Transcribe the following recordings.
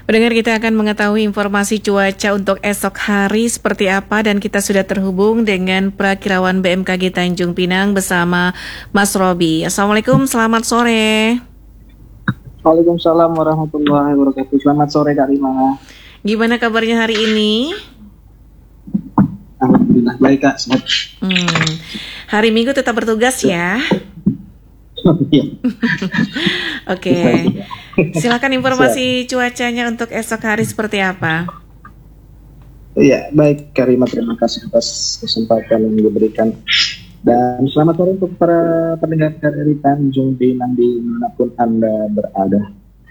Pendengar, kita akan mengetahui informasi cuaca untuk esok hari seperti apa, dan kita sudah terhubung dengan Prakirawan BMKG Tanjung Pinang bersama Mas Robi. Assalamualaikum, selamat sore. Waalaikumsalam warahmatullahi wabarakatuh. Selamat sore Kak Rima. Gimana kabarnya hari ini? Alhamdulillah baik Kak, sehat. Hari Minggu tetap bertugas ya. Oke. Silakan informasi cuacanya untuk esok hari seperti apa? Iya, baik Kak Rima, terima kasih atas kesempatan yang diberikan. Dan selamat sore untuk para pendengar dari Tanjung Pinang dimanapun Anda berada.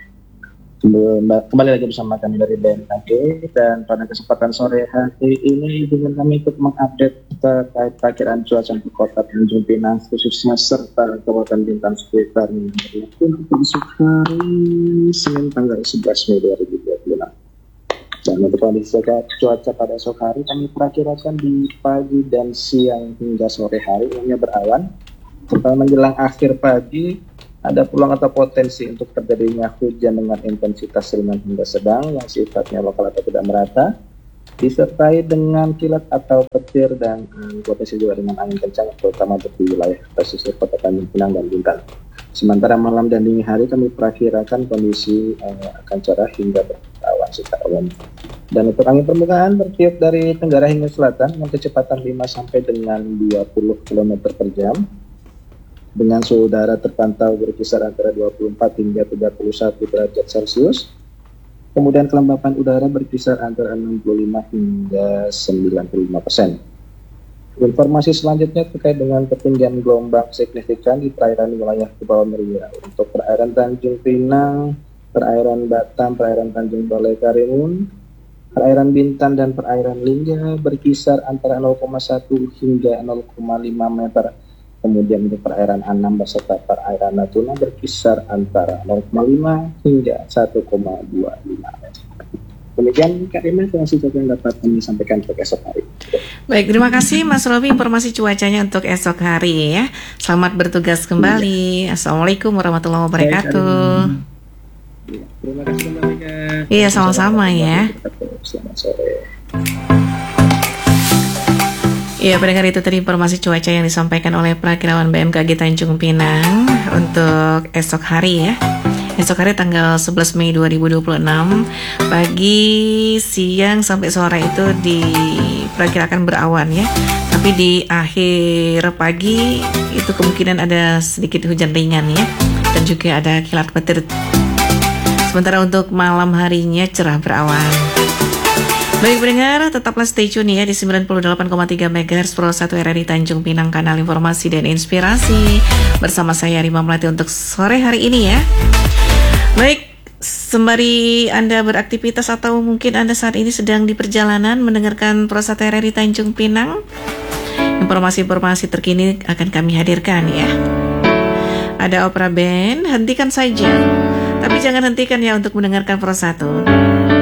Kembali lagi bersama kami dari BMKG, dan pada kesempatan sore hari ini dengan kami ikut mengupdate terkait perkiraan cuaca untuk kota Tanjung Pinang khususnya serta Kabupaten Bintan sekitarnya untuk esok hari Senin tanggal 11 Mei 2026. Dan untuk kondisi cuaca pada esok hari kami perkirakan di pagi dan siang hingga sore hari umumnya berawan, serta menjelang akhir pagi ada peluang atau potensi untuk terjadinya hujan dengan intensitas ringan hingga sedang yang sifatnya lokal atau tidak merata, disertai dengan kilat atau petir dan potensi juga dengan angin kencang terutama di wilayah pesisir Kota Tanjung Pinang dan Bintan. Sementara malam dan dini hari kami perkirakan kondisi akan cerah hingga berawan secara umum. Dan untuk angin permukaan bertiup dari tenggara hingga selatan dengan kecepatan 5 sampai dengan 20 km per jam. Dengan suhu udara terpantau berkisar antara 24 hingga 31 derajat Celcius. Kemudian kelembapan udara berkisar antara 65 hingga 95%. Informasi selanjutnya terkait dengan ketinggian gelombang signifikan di perairan wilayah Kepulauan Riau. Untuk perairan Tanjung Pinang, perairan Batam, perairan Tanjung Balai Karimun, perairan Bintan dan perairan Lingga berkisar antara 0,1 hingga 0,5 meter. Kemudian untuk perairan Anam beserta perairan Natuna berkisar antara 0,5 hingga 1,25 meter. Demikian Kak Rima, informasi cuaca yang dapat kami sampaikan untuk esok hari. Baik, terima kasih Mas Robi informasi cuacanya untuk esok hari ya. Selamat bertugas kembali. Assalamualaikum warahmatullahi wabarakatuh. Terima kasih kembali Kak. Iya, sama-sama ya. Selamat sore. Ya, pendengar, itu tadi informasi cuaca yang disampaikan oleh Prakirawan BMKG Tanjung Pinang untuk esok hari ya. Esok hari tanggal 11 Mei 2026, pagi, siang sampai sore itu diperkirakan berawan ya. Tapi di akhir pagi itu kemungkinan ada sedikit hujan ringan ya, dan juga ada kilat petir. Sementara untuk malam harinya cerah berawan. Baik pendengar, tetaplah stay tune ya di 98,3 MHz Pro 1 RRI Tanjung Pinang, kanal informasi dan inspirasi. Bersama saya Rima Melati untuk sore hari ini ya. Baik, sembari Anda beraktivitas atau mungkin Anda saat ini sedang di perjalanan mendengarkan Pro 1 RRI Tanjung Pinang, informasi-informasi terkini akan kami hadirkan ya. Ada opera band, hentikan saja. Tapi jangan hentikan ya untuk mendengarkan Pro 1.